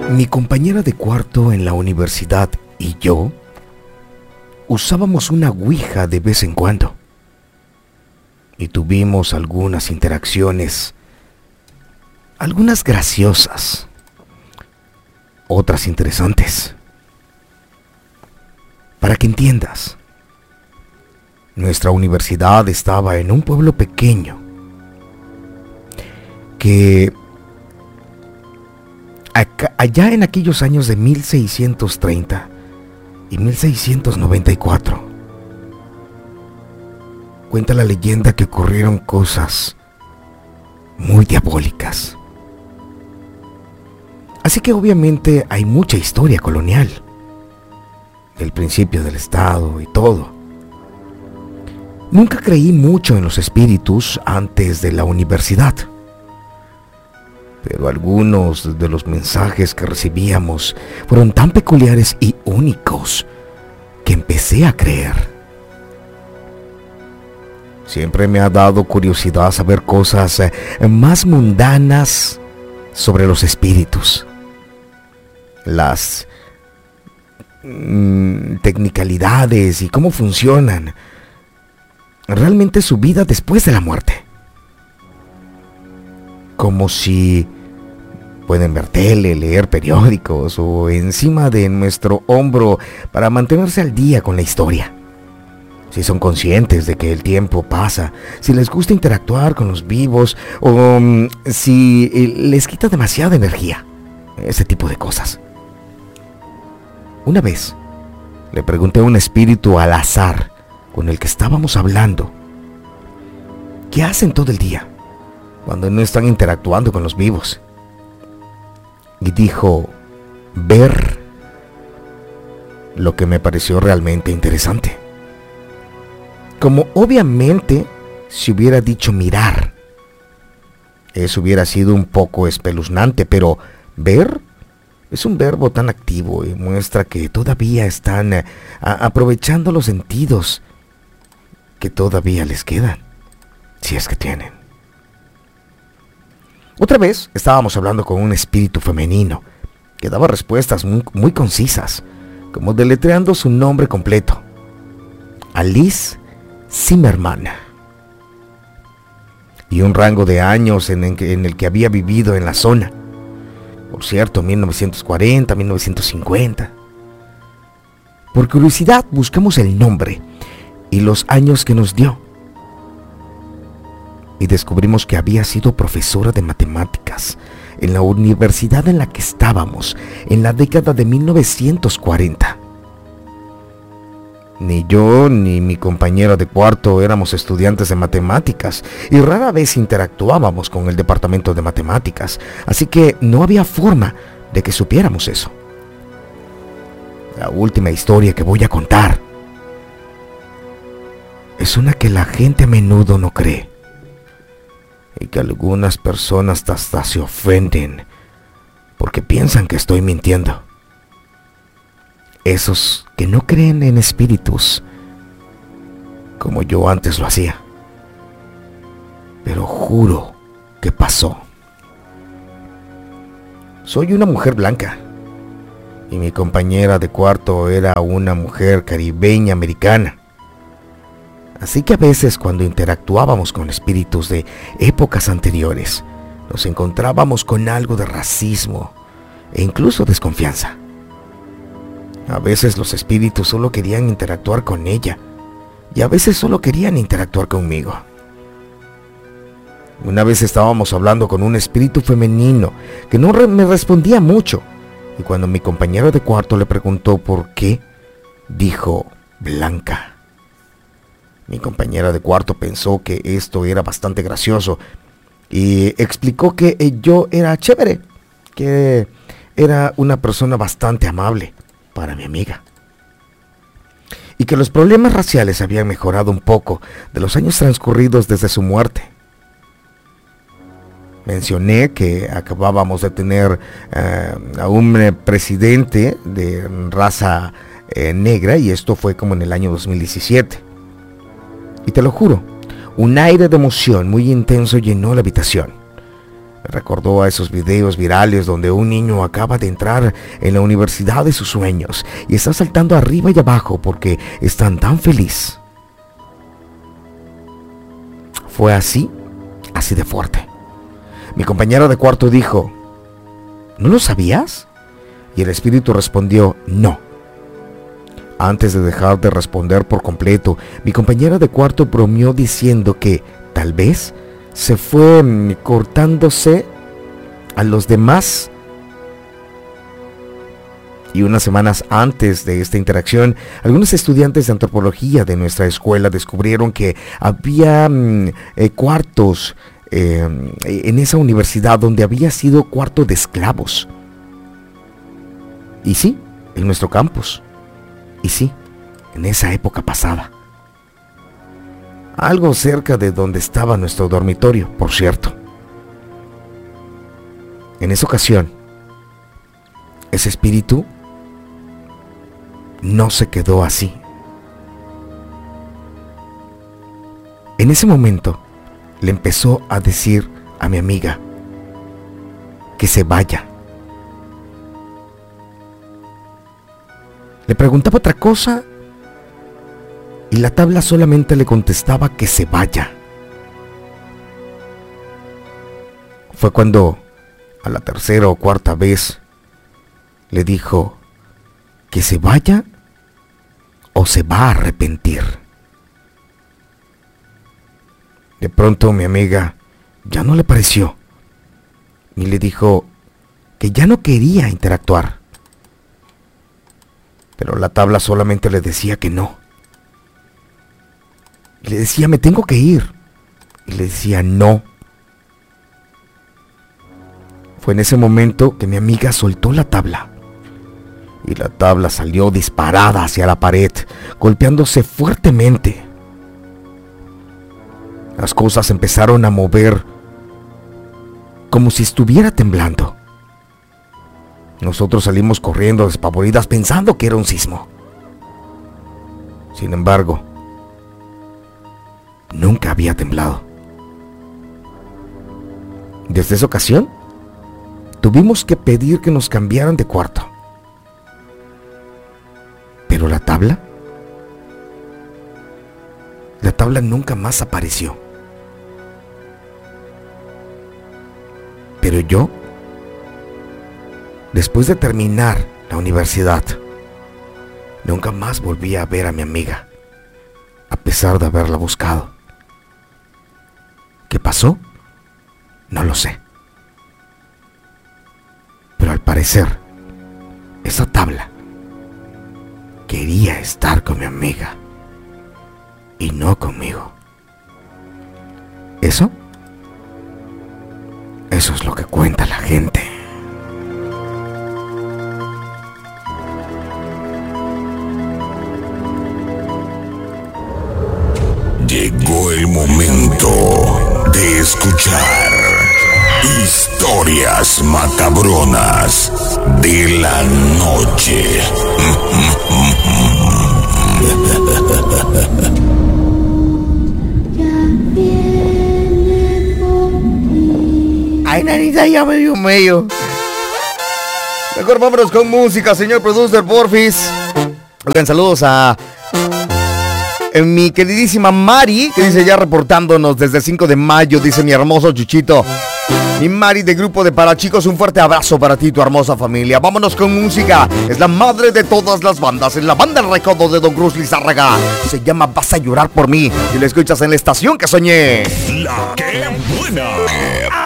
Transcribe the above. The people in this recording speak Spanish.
Mi compañera de cuarto en la universidad y yo usábamos una ouija de vez en cuando y tuvimos algunas interacciones, algunas graciosas, otras interesantes. Para que entiendas, nuestra universidad estaba en un pueblo pequeño que allá en aquellos años de 1630 y 1694, cuenta la leyenda que ocurrieron cosas muy diabólicas. Así que obviamente hay mucha historia colonial, del principio del estado y todo. Nunca creí mucho en los espíritus antes de la universidad, pero algunos de los mensajes que recibíamos fueron tan peculiares y únicos que empecé a creer. Siempre me ha dado curiosidad saber cosas más mundanas sobre los espíritus, las tecnicalidades y cómo funcionan realmente su vida después de la muerte. Como si pueden ver tele, leer periódicos o encima de nuestro hombro para mantenerse al día con la historia. Si son conscientes de que el tiempo pasa, si les gusta interactuar con los vivos o si les quita demasiada energía. Ese tipo de cosas. Una vez le pregunté a un espíritu al azar con el que estábamos hablando, ¿qué hacen todo el día cuando no están interactuando con los vivos? Y dijo, ver, lo que me pareció realmente interesante. Como obviamente si hubiera dicho mirar, eso hubiera sido un poco espeluznante, pero ver es un verbo tan activo y muestra que todavía están aprovechando los sentidos que todavía les quedan, si es que tienen. Otra vez estábamos hablando con un espíritu femenino que daba respuestas muy concisas, como deletreando su nombre completo: Alice Zimmerman, y un rango de años en el que había vivido en la zona. Por cierto, 1940, 1950. Por curiosidad buscamos el nombre y los años que nos dio, y descubrimos que había sido profesora de matemáticas en la universidad en la que estábamos en la década de 1940. Ni yo ni mi compañera de cuarto éramos estudiantes de matemáticas y rara vez interactuábamos con el departamento de matemáticas, así que no había forma de que supiéramos eso. La última historia que voy a contar es una que la gente a menudo no cree, y que algunas personas hasta se ofenden porque piensan que estoy mintiendo. Esos que no creen en espíritus, como yo antes lo hacía. Pero juro que pasó. Soy una mujer blanca, y mi compañera de cuarto era una mujer caribeña americana. Así que a veces cuando interactuábamos con espíritus de épocas anteriores, nos encontrábamos con algo de racismo e incluso desconfianza. A veces los espíritus solo querían interactuar con ella, y a veces solo querían interactuar conmigo. Una vez estábamos hablando con un espíritu femenino que no me respondía mucho, y cuando mi compañero de cuarto le preguntó por qué, dijo blanca. Mi compañera de cuarto pensó que esto era bastante gracioso y explicó que yo era chévere, que era una persona bastante amable para mi amiga, y que los problemas raciales habían mejorado un poco de los años transcurridos desde su muerte. Mencioné que acabábamos de tener a un presidente de raza negra, y esto fue como en el año 2017. Y te lo juro, un aire de emoción muy intenso llenó la habitación. Recordó a esos videos virales donde un niño acaba de entrar en la universidad de sus sueños y está saltando arriba y abajo porque están tan feliz. Fue así de fuerte. Mi compañera de cuarto dijo: ¿no lo sabías? Y el espíritu respondió: no. Antes de dejar de responder por completo, mi compañera de cuarto bromeó diciendo que tal vez se fue cortándose a los demás. Y unas semanas antes de esta interacción, algunos estudiantes de antropología de nuestra escuela descubrieron que había cuartos en esa universidad donde había sido cuarto de esclavos. Y sí, en nuestro campus. Y sí, en esa época pasada. Algo cerca de donde estaba nuestro dormitorio, por cierto. En esa ocasión, ese espíritu no se quedó así. En ese momento, le empezó a decir a mi amiga que se vaya. Le preguntaba otra cosa y la tabla solamente le contestaba que se vaya. Fue cuando, a la tercera o cuarta vez, le dijo que se vaya o se va a arrepentir. De pronto mi amiga ya no le pareció y le dijo que ya no quería interactuar. Pero la tabla solamente le decía que no. Y le decía: me tengo que ir. Y le decía: no. Fue en ese momento que mi amiga soltó la tabla. Y la tabla salió disparada hacia la pared, golpeándose fuertemente. Las cosas empezaron a mover como si estuviera temblando. Nosotros salimos corriendo despavoridas pensando que era un sismo. Sin embargo, nunca había temblado. Desde esa ocasión, tuvimos que pedir que nos cambiaran de cuarto. Pero la tabla nunca más apareció. Pero yo, después de terminar la universidad, nunca más volví a ver a mi amiga, a pesar de haberla buscado. ¿Qué pasó? No lo sé. Pero al parecer, esa tabla quería estar con mi amiga y no conmigo. Eso es lo que cuenta la gente. Llegó el momento de escuchar historias macabronas de la noche. Ay, nanita, ya me dio medio. Mejor vámonos con música, señor producer, porfis. Oigan, saludos a mi queridísima Mari, que dice ya reportándonos desde el 5 de mayo, dice mi hermoso Chuchito. Mi Mari de Grupo de Parachicos, un fuerte abrazo para ti y tu hermosa familia. Vámonos con música. Es la madre de todas las bandas. Es la banda El Recodo de Don Cruz Lizárraga. Se llama Vas a llorar por mí. Y la escuchas en la estación que soñé. La que buena.